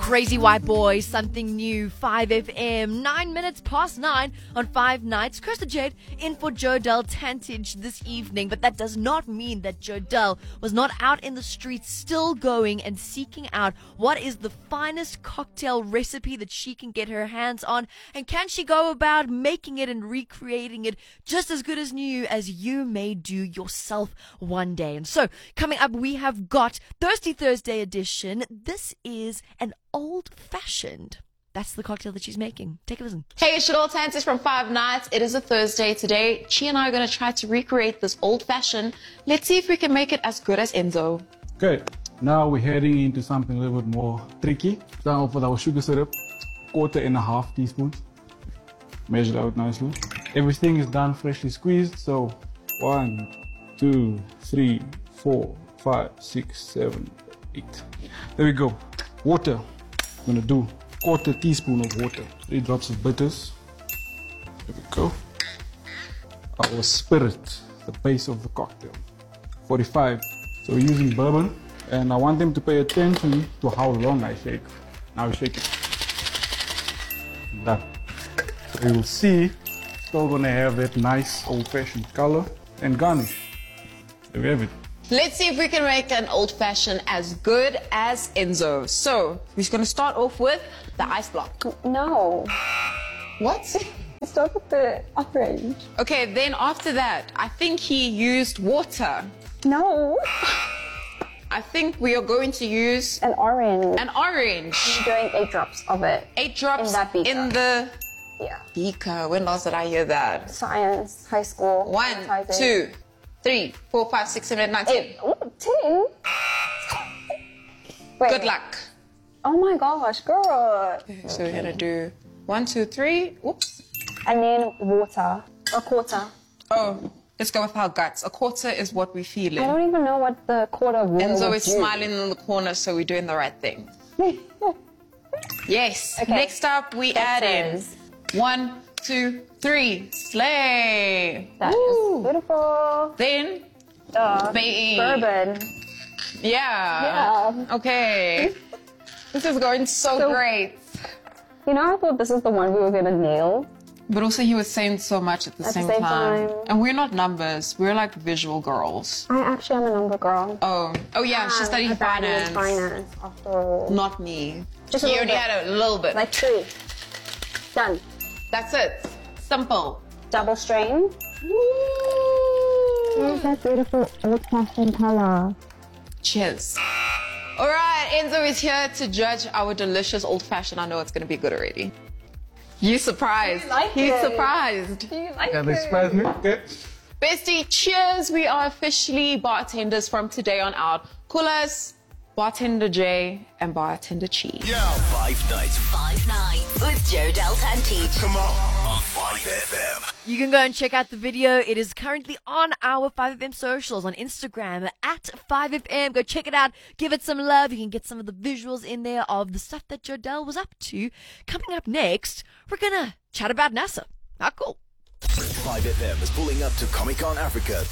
Crazy White Boys, something new, 5FM, 9 minutes past 9 on 5 nights. Krista Jade in for Jodelle Tantage this evening, but that does not mean that Jodelle was not out in the streets still going and seeking out what is the finest cocktail recipe that she can get her hands on, and can she go about making it and recreating it just as good as new as you may do yourself one day. And so, coming up, we have got Thirsty Thursday edition. This is an old-fashioned. That's the cocktail that she's making. Take a listen. Hey, it's Jodelle Tantage from 5 Nights. It is a Thursday today. Chi and I are going to try to recreate this old-fashioned. Let's see if we can make it as good as Enzo. Okay, now we're heading into something a little bit more tricky. Start off with our sugar syrup, 1/4 teaspoons. Measure it out nicely. Everything is done freshly squeezed, so 1, 2, 3, 4, 5, 6, 7, 8. There we go. Water. I'm gonna do 1/4 teaspoon of water. 3 drops of bitters. There we go. Our spirit, the base of the cocktail. 45. So we're using bourbon, and I want them to pay attention to how long I shake. Now shake it. Done. So you will see, still gonna have that nice old-fashioned color and garnish. There we have it. Let's see if we can make an old-fashioned as good as Enzo. So, we're going to start off with the ice block. No. What? Start with the orange. Okay, then after that, I think he used water. No. I think we are going to use An orange. an orange. You're doing 8 drops of it. 8 drops In that beaker. in the Yeah. beaker. When last did I hear that? Science, high school. 1, 2, 3, 4, 5, 6, 7, 8, 9, 10. 10. Wait. Good luck. Oh my gosh, girl. So we're going to do 1, 2, 3. Oops. And then water. A quarter. Oh, let's go with our guts. 1/4 is what we're I feeling. don't even know what the quarter of water Enzo would is do. smiling in the corner, so we're doing the right thing. Yes. Okay. Next up, we add in Bitters. 1, 2, 3. Slay. That Woo. is beautiful. Then, babe. Bourbon. Yeah. Yeah. Okay. This is going so great. You know, I thought this is the one we were going to nail. But also, he was saying so much at the same time. time. And we're not numbers. We're like visual girls. I actually am a number girl. Oh yeah, she studied I finance. finance, after all. Not me. Just a He little already bit. had a little bit. Like 3. Done. That's it. Simple. Double strain. Where's that beautiful old-fashioned color? Cheers. All right, Enzo is here to judge our delicious old-fashioned. I know it's going to be good already. You surprised. like He's it. surprised. Do you like Can I surprise me? Okay. Bestie, cheers. We are officially bartenders from today on out. Call us Bartender J and Bartender Chi. Yeah. 5 Nights. 5 Nights with Jodelle Tantage. Come on 5FM. You can go and check out the video. It is currently on our 5FM socials on Instagram at 5FM. Go check it out. Give it some love. You can get some of the visuals in there of the stuff that Jodelle was up to. Coming up next, we're going to chat about NASA. How cool. 5FM is pulling up to Comic Con Africa